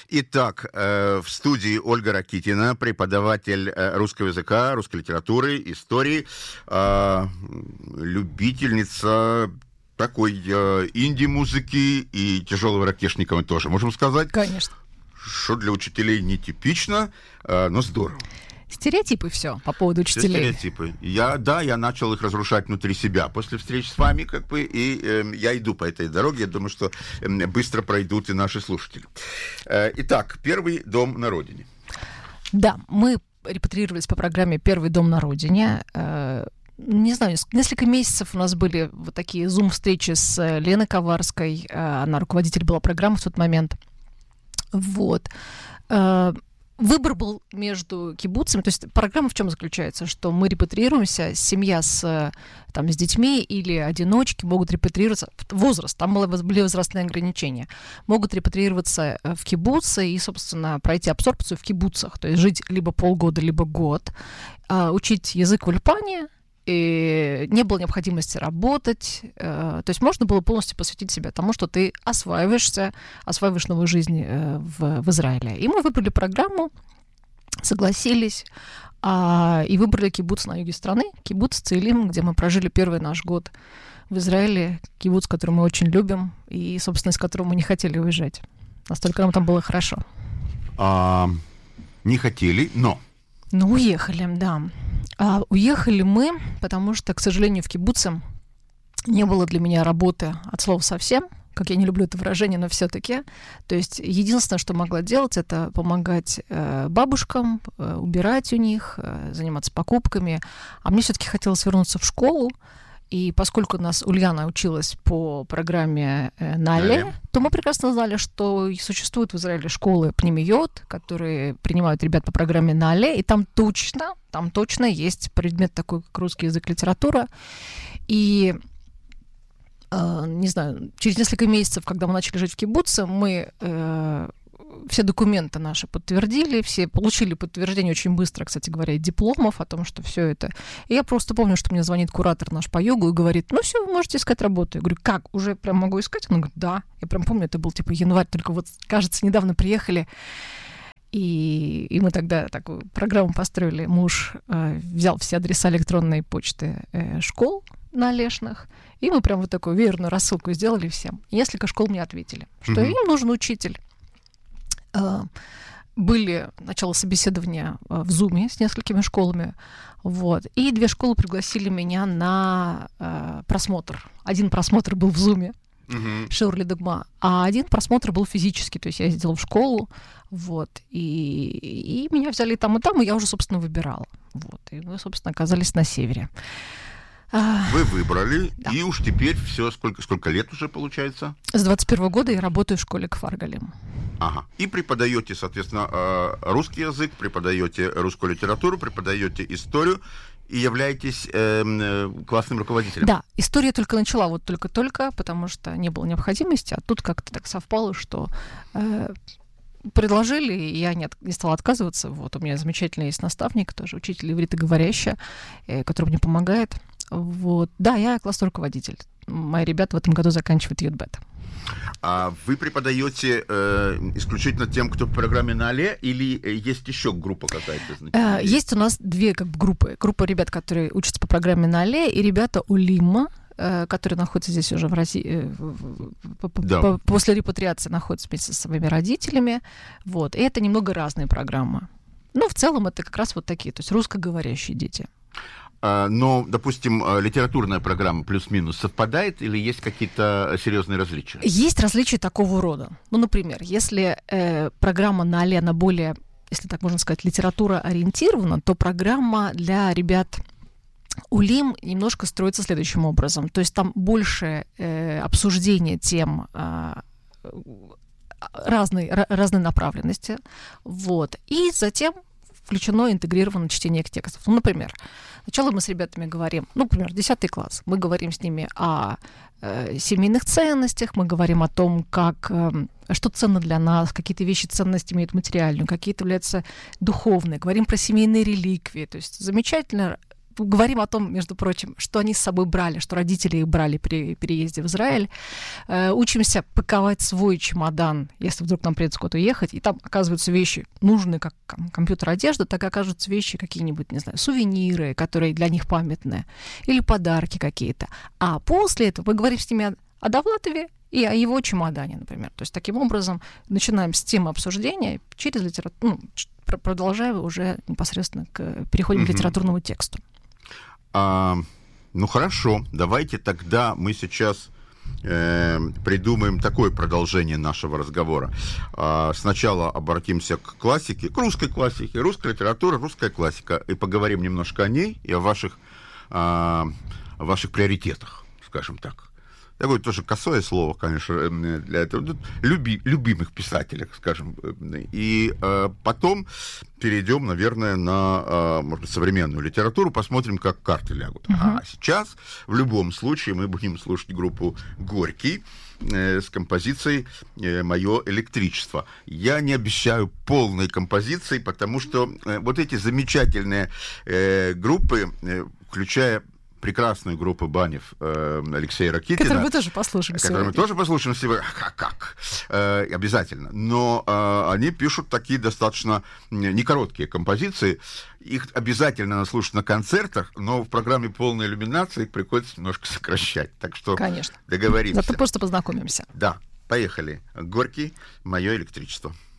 Итак, в студии Ольга Ракитина, преподаватель русского языка, русской литературы, истории, любительница такой инди-музыки и тяжелого ракешника, мы тоже можем сказать. Конечно. Что для учителей нетипично, но здорово. Стереотипы все по поводу учителей. Стереотипы. Я начал их разрушать внутри себя после встреч с вами, и я иду по этой дороге. Я думаю, что быстро пройдут и наши слушатели. Итак, «Первый дом на родине». Да, мы репатриировались по программе «Первый дом на родине». Не знаю, несколько месяцев у нас были вот такие зум-встречи с Леной Коварской. Она руководитель была программы в тот момент. Вот. Выбор был между кибуцами, то есть программа в чем заключается, что мы репатриируемся, семья с детьми или одиночки могут репатриироваться, возраст, там были возрастные ограничения, могут репатриироваться в кибуцы и, собственно, пройти абсорбцию в кибуцах, то есть жить либо полгода, либо год, учить язык в Ульпане, и не было необходимости работать, то есть можно было полностью посвятить себя тому, что ты осваиваешь новую жизнь в Израиле. И мы выбрали программу, согласились, и выбрали кибуц на юге страны, кибуц Цейлим, где мы прожили первый наш год в Израиле, кибуц, который мы очень любим, и, собственно, из которого мы не хотели уезжать. Настолько нам там было хорошо. Не хотели, но... Уехали, да. Уехали мы, потому что, к сожалению, в кибуце не было для меня работы от слова совсем, как я не люблю это выражение, но все-таки. То есть единственное, что могла делать, это помогать бабушкам, убирать у них, заниматься покупками. А мне все-таки хотелось вернуться в школу. И поскольку Ульяна училась по программе Наале, то мы прекрасно знали, что существуют в Израиле школы Пнемиот, которые принимают ребят по программе Наале, и там точно есть предмет такой, как русский язык, литература. И, не знаю, через несколько месяцев, когда мы начали жить в кибуце, мы все документы наши подтвердили, все получили подтверждение очень быстро, кстати говоря, дипломов о том, что все это. И я просто помню, что мне звонит куратор наш по йогу и говорит: все, вы можете искать работу. Я говорю: как, уже прям могу искать? Он говорит: да. Я прям помню, это был январь, только кажется, недавно приехали. И мы тогда такую программу построили. Муж взял все адреса электронной почты школ налешных, и мы прям такую веерную рассылку сделали всем. И несколько школ мне ответили, что им нужен учитель. Были начало собеседования в Зуме с несколькими школами, и 2 школы пригласили меня на просмотр. Один просмотр был в Зуме, Шиур ледогма, а один просмотр был физически, то есть я ездила в школу, и меня взяли и там, и я уже, собственно, выбирала. И мы, собственно, оказались на севере. Вы выбрали, да. И уж теперь все, сколько лет уже получается? С 21 года я работаю в школе Кфар Галим. Ага. И преподаете, соответственно, русский язык, преподаете русскую литературу, преподаете историю и являетесь классным руководителем. Да, историю я только начала, только-только, потому что не было необходимости, а тут как-то так совпало, что предложили, и я не стала отказываться. У меня замечательный есть наставник, тоже учитель ивритоговорящий, который мне помогает. Да, я классный руководитель. Мои ребята в этом году заканчивают Юдбет. А вы преподаете исключительно тем, кто в программе Наале, или есть еще группа какая-то? Есть у нас 2 группы. Группа ребят, которые учатся по программе Наале, и ребята Улима, которые находятся здесь уже в России, да. После репатриации находятся вместе со своими родителями. И это немного разные программы. Но в целом это как раз такие, то есть русскоговорящие дети. Но, допустим, литературная программа плюс-минус совпадает или есть какие-то серьезные различия? Есть различия такого рода. Например, если программа Наале, она более, если так можно сказать, литература ориентирована, то программа для ребят Улим немножко строится следующим образом. То есть там больше обсуждения тем разной направленности. И затем включено интегрированное чтение текстов. Например, сначала мы с ребятами говорим, например, 10 класс, мы говорим с ними о семейных ценностях, мы говорим о том, что ценно для нас, какие-то вещи ценность имеют материальную, какие-то являются духовные, говорим про семейные реликвии. То есть замечательно говорим о том, между прочим, что они с собой брали, что родители их брали при переезде в Израиль. Учимся паковать свой чемодан, если вдруг нам придется куда-то уехать, и там оказываются вещи нужные, как компьютер, одежда, так и окажутся вещи какие-нибудь, не знаю, сувениры, которые для них памятные, или подарки какие-то. А после этого мы говорим с ними о Довлатове и о его чемодане, например. То есть таким образом начинаем с темы обсуждения через литературу, продолжая уже непосредственно переходим к литературному тексту. Ну хорошо, давайте тогда мы сейчас придумаем такое продолжение нашего разговора. Сначала обратимся к классике, к русской классике, русская литература, русская классика, и поговорим немножко о ней и о ваших приоритетах, скажем так. Такое тоже косое слово, конечно, для этого. Любимых писателей, скажем. И потом перейдем, наверное, на, может быть, современную литературу, посмотрим, как карты лягут. А сейчас, в любом случае, мы будем слушать группу «Горький» с композицией «Мое электричество». Я не обещаю полной композиции, потому что вот эти замечательные группы, включая прекрасную группу банев Алексея Ракитина. Которую мы тоже послушаем сегодня. Которую мы тоже послушаем сегодня. Как? Обязательно. Но они пишут такие достаточно некороткие композиции. Их обязательно надо слушать на концертах, но в программе полной иллюминации их приходится немножко сокращать. Так что конечно. Договоримся. Зато просто познакомимся. Да, поехали. Горький, «Мое электричество».